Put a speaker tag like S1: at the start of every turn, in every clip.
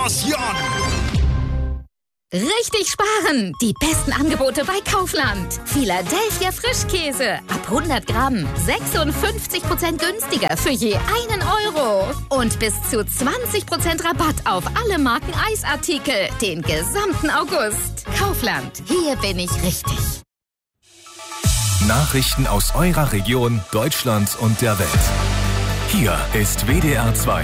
S1: Promotion.
S2: Richtig sparen! Die besten Angebote bei Kaufland. Philadelphia Frischkäse. Ab 100 Gramm. 56% günstiger für je 1 Euro. Und bis zu 20% Rabatt auf alle Marken Eisartikel. Den gesamten August. Kaufland. Hier bin ich richtig.
S3: Nachrichten aus eurer Region, Deutschland und der Welt. Hier ist WDR 2.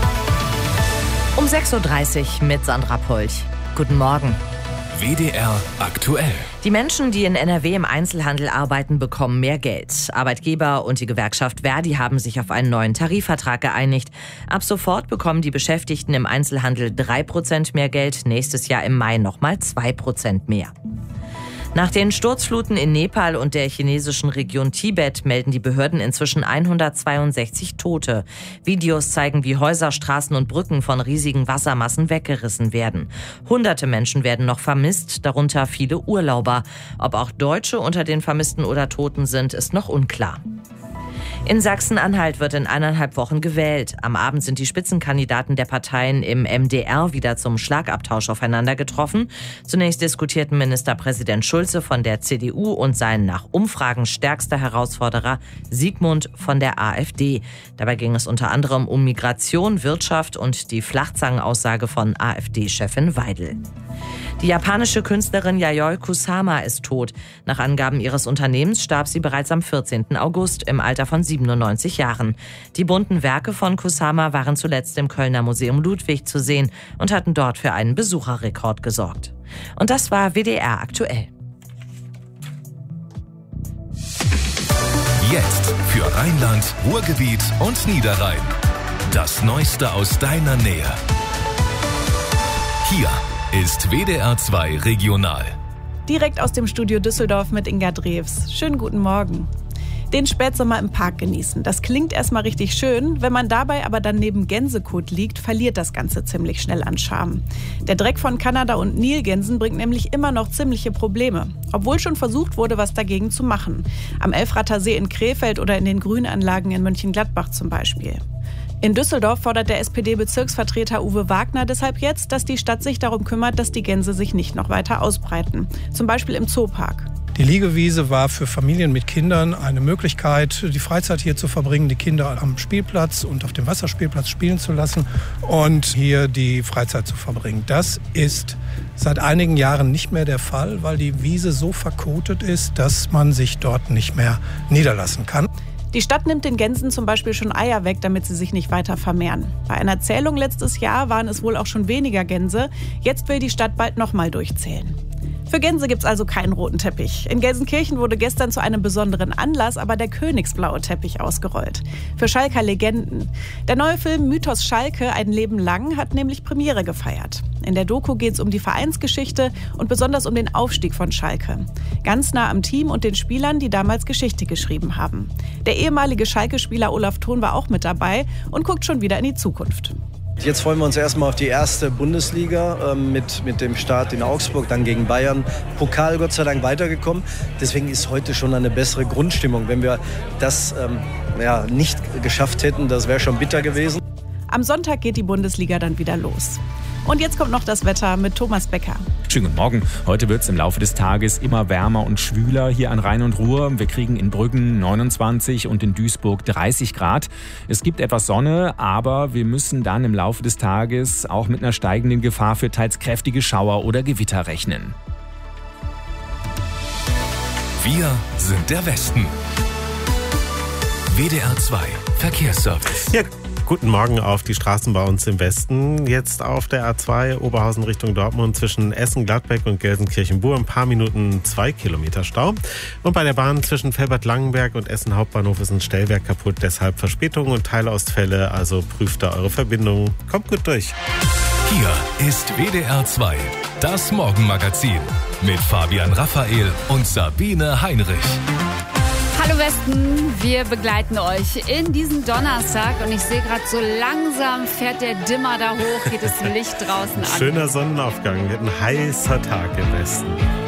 S4: Um 6.30 Uhr mit Sandra Polch. Guten Morgen.
S3: WDR aktuell.
S4: Die Menschen, die in NRW im Einzelhandel arbeiten, bekommen mehr Geld. Arbeitgeber und die Gewerkschaft Verdi haben sich auf einen neuen Tarifvertrag geeinigt. Ab sofort bekommen die Beschäftigten im Einzelhandel 3% mehr Geld, nächstes Jahr im Mai nochmal 2% mehr. Nach den Sturzfluten in Nepal und der chinesischen Region Tibet melden die Behörden inzwischen 162 Tote. Videos zeigen, wie Häuser, Straßen und Brücken von riesigen Wassermassen weggerissen werden. Hunderte Menschen werden noch vermisst, darunter viele Urlauber. Ob auch Deutsche unter den Vermissten oder Toten sind, ist noch unklar. In Sachsen-Anhalt wird in 1,5 Wochen gewählt. Am Abend sind die Spitzenkandidaten der Parteien im MDR wieder zum Schlagabtausch aufeinander getroffen. Zunächst diskutierten Ministerpräsident Schulze von der CDU und sein nach Umfragen stärkster Herausforderer Sigmund von der AfD. Dabei ging es unter anderem um Migration, Wirtschaft und die Flachzangenaussage von AfD-Chefin Weidel. Die japanische Künstlerin Yayoi Kusama ist tot. Nach Angaben ihres Unternehmens starb sie bereits am 14. August im Alter von 97 Jahren. Die bunten Werke von Kusama waren zuletzt im Kölner Museum Ludwig zu sehen und hatten dort für einen Besucherrekord gesorgt. Und das war WDR aktuell.
S3: Jetzt für Rheinland, Ruhrgebiet und Niederrhein. Das Neueste aus deiner Nähe. Hier ist WDR 2 Regional.
S5: Direkt aus dem Studio Düsseldorf mit Inga Drews. Schönen guten Morgen. Den Spätsommer im Park genießen. Das klingt erstmal richtig schön. Wenn man dabei aber dann neben Gänsekot liegt, verliert das Ganze ziemlich schnell an Charme. Der Dreck von Kanada- und Nilgänsen bringt nämlich immer noch ziemliche Probleme. Obwohl schon versucht wurde, was dagegen zu machen. Am Elfrater See in Krefeld oder in den Grünanlagen in Mönchengladbach zum Beispiel. In Düsseldorf fordert der SPD-Bezirksvertreter Uwe Wagner deshalb jetzt, dass die Stadt sich darum kümmert, dass die Gänse sich nicht noch weiter ausbreiten. Zum Beispiel im Zoopark.
S6: Die Liegewiese war für Familien mit Kindern eine Möglichkeit, die Freizeit hier zu verbringen, die Kinder am Spielplatz und auf dem Wasserspielplatz spielen zu lassen und hier die Freizeit zu verbringen. Das ist seit einigen Jahren nicht mehr der Fall, weil die Wiese so verkotet ist, dass man sich dort nicht mehr niederlassen kann.
S5: Die Stadt nimmt den Gänsen zum Beispiel schon Eier weg, damit sie sich nicht weiter vermehren. Bei einer Zählung letztes Jahr waren es wohl auch schon weniger Gänse. Jetzt will die Stadt bald nochmal durchzählen. Für Gänse gibt's also keinen roten Teppich. In Gelsenkirchen wurde gestern zu einem besonderen Anlass aber der königsblaue Teppich ausgerollt. Für Schalker Legenden. Der neue Film Mythos Schalke, ein Leben lang, hat nämlich Premiere gefeiert. In der Doku geht's um die Vereinsgeschichte und besonders um den Aufstieg von Schalke. Ganz nah am Team und den Spielern, die damals Geschichte geschrieben haben. Der ehemalige Schalke-Spieler Olaf Thon war auch mit dabei und guckt schon wieder in die Zukunft.
S7: Jetzt freuen wir uns erstmal auf die erste Bundesliga mit dem Start in Augsburg, dann gegen Bayern. Pokal Gott sei Dank weitergekommen. Deswegen ist heute schon eine bessere Grundstimmung. Wenn wir das nicht geschafft hätten, das wäre schon bitter gewesen.
S5: Am Sonntag geht die Bundesliga dann wieder los. Und jetzt kommt noch das Wetter mit Thomas Becker.
S8: Schönen guten Morgen. Heute wird es im Laufe des Tages immer wärmer und schwüler hier an Rhein und Ruhr. Wir kriegen in Brüggen 29 und in Duisburg 30 Grad. Es gibt etwas Sonne, aber wir müssen dann im Laufe des Tages auch mit einer steigenden Gefahr für teils kräftige Schauer oder Gewitter rechnen.
S3: Wir sind der Westen. WDR 2 Verkehrsservice.
S9: Ja. Guten Morgen auf die Straßen bei uns im Westen. Jetzt auf der A2 Oberhausen Richtung Dortmund zwischen Essen-Gladbeck und Gelsenkirchen-Buhr. Ein paar Minuten 2 Kilometer Stau. Und bei der Bahn zwischen Velbert-Langenberg und Essen Hauptbahnhof ist ein Stellwerk kaputt. Deshalb Verspätungen und Teilausfälle. Also prüft da eure Verbindung. Kommt gut durch.
S3: Hier ist WDR 2, das Morgenmagazin. Mit Fabian Raphael und Sabine Heinrich.
S10: Hallo Westen, wir begleiten euch in diesen Donnerstag und ich sehe gerade, so langsam fährt der Dimmer da hoch, geht das Licht draußen an.
S9: Schöner Sonnenaufgang, wird ein heißer Tag im Westen.